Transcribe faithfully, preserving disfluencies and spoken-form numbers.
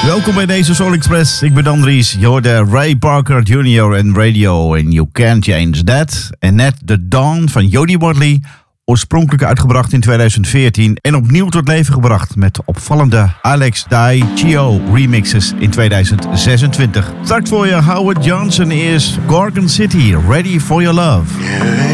Welkom bij deze Soul Express. Ik ben Andries. Je hoorde Ray Parker junior en Radio en You Can't Change That. En net The Dawn van Jody Watley. Oorspronkelijk uitgebracht in tweeduizend veertien en opnieuw tot leven gebracht met opvallende Alex Dai Chio remixes in tweeduizend zesentwintig. Straks voor je Howard Johnson is Gorgon City, Ready for Your Love.